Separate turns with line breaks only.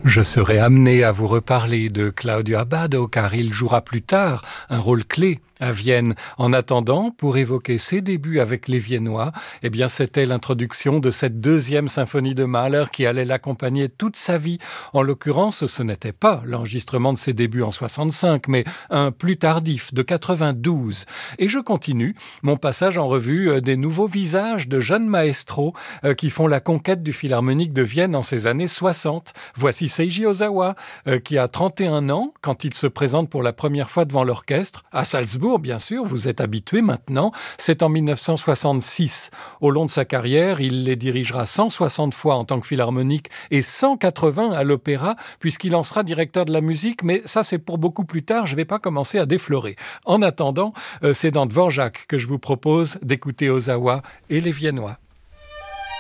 Je serai amené à vous reparler de Claudio Abbado car il jouera plus tard un rôle clé à Vienne. En attendant, pour évoquer ses débuts avec les Viennois, eh bien, c'était l'introduction de cette deuxième symphonie de Mahler qui allait l'accompagner toute sa vie. En l'occurrence, ce n'était pas l'enregistrement de ses débuts en 65, mais un plus tardif de 92. Et je continue mon passage en revue des nouveaux visages de jeunes maestros qui font la conquête du Philharmonique de Vienne en ces années 60. Voici Seiji Ozawa, qui a 31 ans quand il se présente pour la première fois devant l'orchestre, à Salzbourg, bien sûr, vous êtes habitués maintenant, c'est en 1966. Au long de sa carrière, il les dirigera 160 fois en tant que philharmonique et 180 à l'opéra, puisqu'il en sera directeur de la musique, mais ça c'est pour beaucoup plus tard, je ne vais pas commencer à déflorer. En attendant, c'est dans Dvorak que je vous propose d'écouter Ozawa et les Viennois.